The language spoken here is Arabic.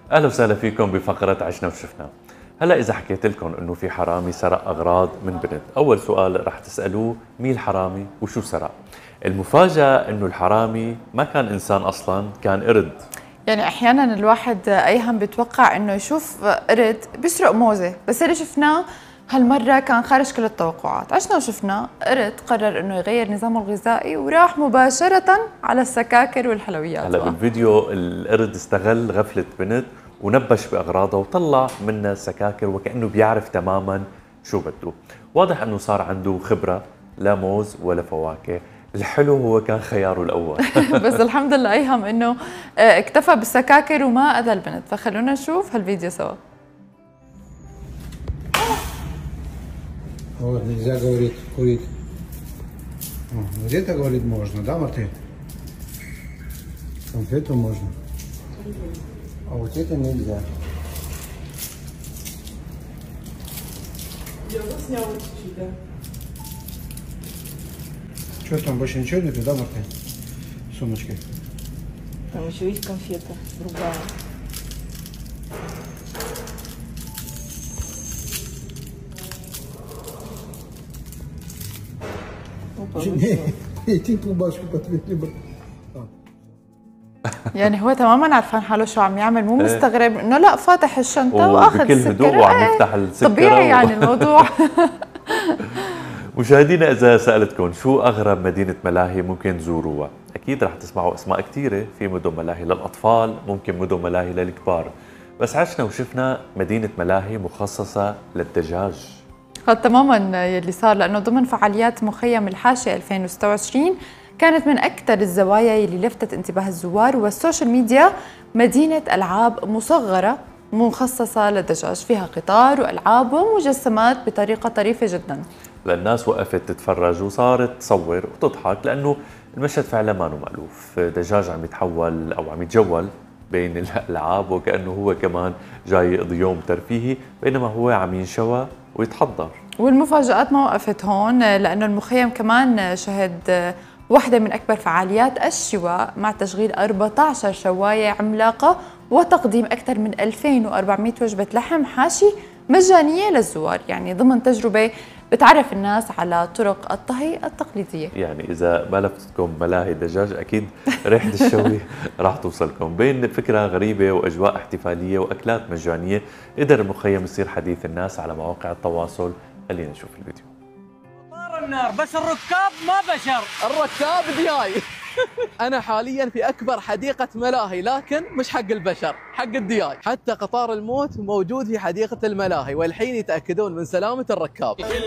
اهلا وسهلا فيكم بفقرة عشنا وشفنا. هلا اذا حكيت لكم انه في حرامي سرق اغراض من بنت، اول سؤال رح تسالوه مين الحرامي وشو سرق؟ المفاجأة انه الحرامي ما كان انسان اصلا، كان قرد. يعني احيانا الواحد ايهم بيتوقع انه يشوف قرد بيسرق موزه، بس اللي شفناه هالمره كان خارج كل التوقعات. عشنا وشفنا قرد قرر انه يغير نظامه الغذائي وراح مباشره على السكاكر والحلويات. هلا بالفيديو القرد استغل غفله بنت ونبش باغراضها وطلع منها السكاكر وكانه بيعرف تماما شو بده. واضح انه صار عنده خبره، لا موز ولا فواكه. الحلو هو كان خياره الاول. بس الحمد لله ايهم انه اكتفى بالسكاكر وما اذى البنت، فخلونا نشوف هالفيديو سوا. Вот, нельзя говорить курить. Где-то говорить можно, да, Мартин? Конфету можно. А вот это нельзя. Я засняла чуть-чуть, да. Что там, больше ничего нету, да, Мартин? В сумочке. Там еще есть конфета другая. Эти колбаску подвели. يعني هو تماما عرفان حاله شو عم يعمل، مو مستغرب انه لا فاتح الشنطه واخذ بكل هدوء وعم يفتح السكر طبيعي يعني الموضوع. مشاهدينا إذا سألتكم شو أغرب مدينة ملاهي ممكن تزوروها؟ أكيد رح تسمعوا أسماء كثيرة، في مدن ملاهي للأطفال، ممكن مدن ملاهي للكبار، بس عشنا وشفنا مدينة ملاهي مخصصة للدجاج. تماما يلي صار، لأنه ضمن فعاليات مخيم الحاشة 2026 كانت من أكثر الزوايا يلي لفتت انتباه الزوار والسوشيال ميديا مدينة ألعاب مصغرة مخصصة للدجاج، فيها قطار وألعاب ومجسمات بطريقة طريفة جدا. الناس وقفت تتفرج وصارت تصور وتضحك لأنه المشهد فعلا ما مألوف، دجاج عم يتحول أو عم يتجول بين الألعاب وكأنه هو كمان جاي يقضي يوم ترفيهي، بينما هو عم ينشوى ويتحضر. والمفاجآت ما وقفت هون، لأنه المخيم كمان شهد واحدة من أكبر فعاليات الشواء مع تشغيل 14 شواية عملاقة وتقديم أكثر من 2400 وجبة لحم حاشي مجانية للزوار، يعني ضمن تجربة بتعرف الناس على طرق الطهي التقليدية. يعني إذا ما لفتتكم ملاهي الدجاج أكيد ريحة الشوي راح توصلكم. بين فكرة غريبة وأجواء احتفالية وأكلات مجانية، قدر المخيم يصير حديث الناس على مواقع التواصل. خلينا نشوف الفيديو. طار النار بس الركاب ما بشر، الركاب دياي. أنا حاليا في أكبر حديقة ملاهي، لكن مش حق البشر، حق الدياي. حتى قطار الموت موجود في حديقة الملاهي، والحين يتأكدون من سلامة الركاب.